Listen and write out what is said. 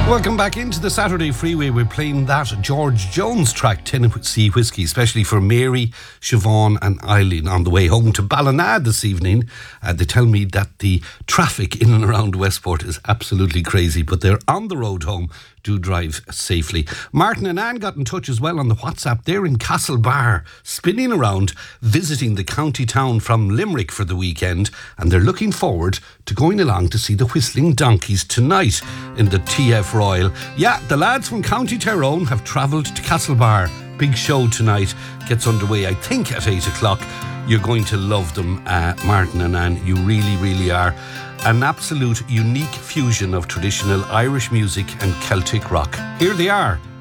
Welcome back into the Saturday Freeway. We're playing that George Jones track, Tennessee Whiskey, especially for Mary, Siobhan and Eileen on the way home to Ballina this evening. They tell me that the traffic in and around Westport is absolutely crazy, but they're on the road home. Do drive safely. Martin and Anne got in touch as well on the WhatsApp. They're in Castlebar, spinning around, visiting the county town from Limerick for the weekend, and they're looking forward to going along to see the Whistling Donkeys tonight in the TF Royal. Yeah, the lads from County Tyrone have travelled to Castlebar. Big show tonight. Gets underway, I think, at 8 o'clock. You're going to love them, Martin and Anne. You really, really are. An absolute unique fusion of traditional Irish music and Celtic rock. Here they are,